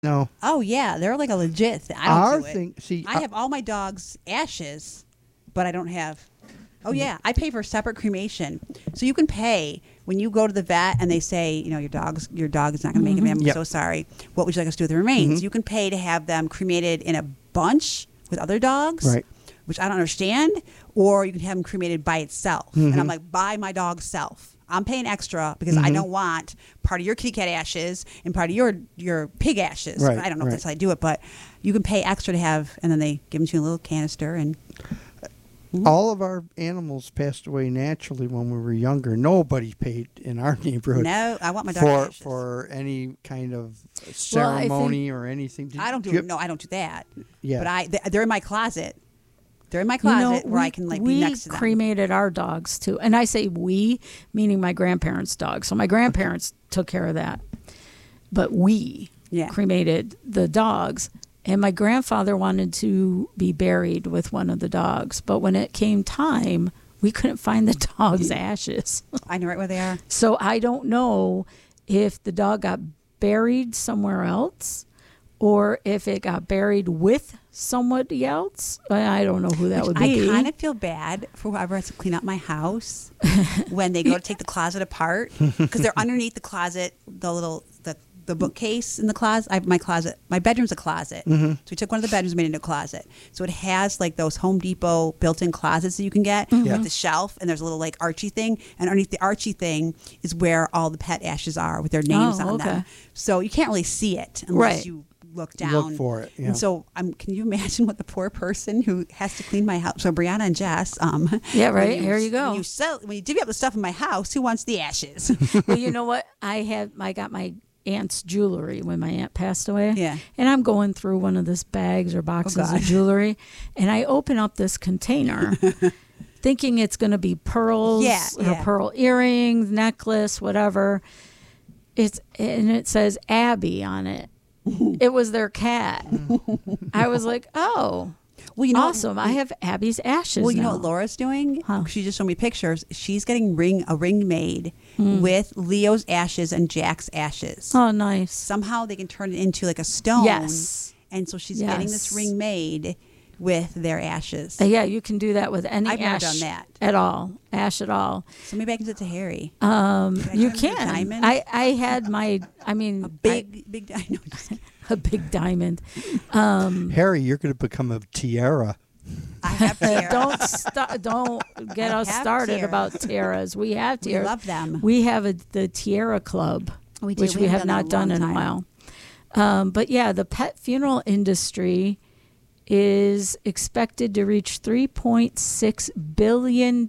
No. Oh yeah, they're like a legit thing. I Our don't do it. thing, see, I have all my dogs' ashes, but I don't have. Oh yeah, I pay for separate cremation. So you can pay when you go to the vet and they say, your dog is not going to make it. I'm Yep. so sorry. What would you like us to do with the remains? Mhm. You can pay to have them cremated in a bunch with other dogs, Right. which I don't understand, or you can have them cremated by itself. And I'm like, by my dog's self. I'm paying extra because I don't want part of your kitty cat ashes and part of your pig ashes. Right, I don't know if right. that's how I do it, but you can pay extra to have, and then they give them to you in a little canister. And All of our animals passed away naturally when we were younger. Nobody paid in our neighborhood no, I want my dog ashes. for any kind of ceremony or anything. I don't do it. No, I don't do that. Yeah. But they're in my closet. They're in my closet where I can be next to them. We cremated our dogs too, and I say we, meaning my grandparents' dogs. So my grandparents took care of that, but we cremated the dogs. And my grandfather wanted to be buried with one of the dogs, but when it came time, we couldn't find the dog's ashes. I know right where they are. So I don't know if the dog got buried somewhere else or if it got buried with somebody else. I don't know who that would be. I kind of feel bad for whoever has to clean up my house when they go to take the closet apart, because they're underneath the closet, the bookcase in the closet. My bedroom's a closet. So we took one of the bedrooms and made it into a closet. So it has like those Home Depot built-in closets that you can get with the shelf, and there's a little like Archie thing, and underneath the Archie thing is where all the pet ashes are with their names on them. So you can't really see it unless you look down. Look for it. Yeah. And so can you imagine what the poor person who has to clean my house? So Brianna and Jess, yeah, right. Here you go. When you divvy up the stuff in my house, who wants the ashes? Well, you know what? I got my aunt's jewelry when my aunt passed away. Yeah. And I'm going through one of these bags or boxes of jewelry, and I open up this container thinking it's going to be pearls or pearl earrings, necklace, whatever. And it says Abby on it. It was their cat. I was like, oh. Well, awesome. I have Abby's ashes. Well, you know what Laura's doing? Huh. She just showed me pictures. She's getting a ring made with Leo's ashes and Jack's ashes. Oh, nice. Somehow they can turn it into like a stone. Yes. And so she's getting this ring made with their ashes. Yeah, you can do that with any I've ash never done that. at all. Ash at all. So maybe I can do it to Harry. You can. I had a big diamond. A big diamond. Harry, you're going to become a tiara. I have tiaras. Don't get us started tiaras. about tiaras. We have tiaras. We love them. We have the Tiara Club, which we have not done in a while. But yeah, the pet funeral industry is expected to reach $3.6 billion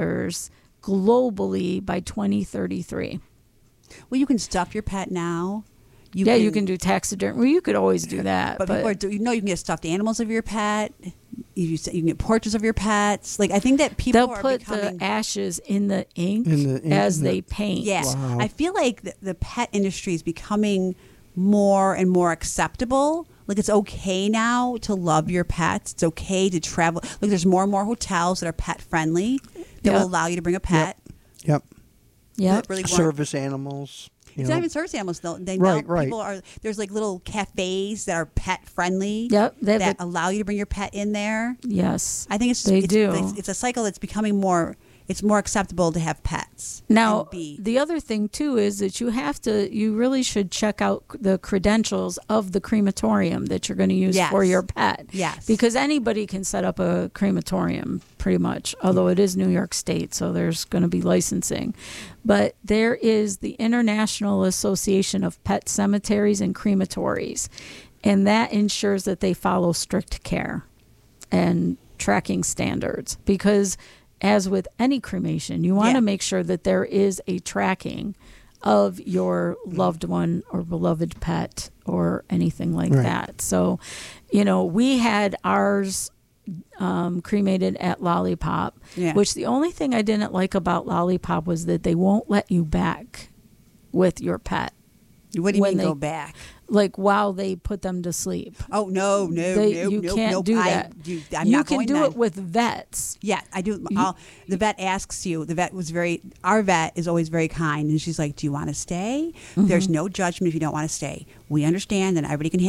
globally by 2033. Well, you can stuff your pet now. You can do taxidermy. Well, you could always do that. But people you can get stuffed animals of your pet. You can get portraits of your pets. Like I think that people they'll put the ashes in the ink as they paint. Yeah, wow. I feel like the pet industry is becoming more and more acceptable. Like it's okay now to love your pets. It's okay to travel. Like there's more and more hotels that are pet friendly that will allow you to bring a pet. Yep. Really service animals. It's not even service animals though. Right. There's like little cafes that are pet friendly. Yep. That allow you to bring your pet in there. Yes. I think it's a cycle that's becoming more. It's more acceptable to have pets. Now, the other thing too is that you really should check out the credentials of the crematorium that you're going to use for your pet. Yes. Because anybody can set up a crematorium pretty much, although it is New York State, so there's going to be licensing. But there is the International Association of Pet Cemeteries and Crematories, and that ensures that they follow strict care and tracking standards, because as with any cremation, you want to make sure that there is a tracking of your loved one or beloved pet or anything like that. So, we had ours cremated at Lollipop, which the only thing I didn't like about Lollipop was that they won't let you back with your pet. What do you mean go back? like while they put them to sleep. Oh no, You can't do that. I'm you not can going do then. it with vets. Yeah, I do. The vet asks you. Our vet is always very kind, and she's like, "Do you want to stay? There's no judgment if you don't want to stay. We understand, and everybody can